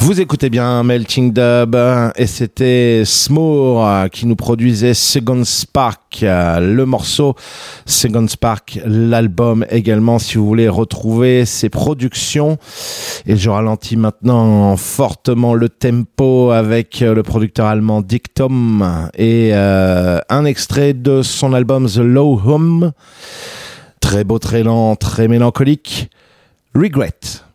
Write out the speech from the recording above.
Vous écoutez bien Melting Dub et c'était Smoor qui nous produisait Second Spark, le morceau Second Spark, l'album également si vous voulez retrouver ses productions. Et je ralentis maintenant fortement le tempo avec le producteur allemand Dictum et un extrait de son album The Low Hum, très beau, très lent, très mélancolique, Regret.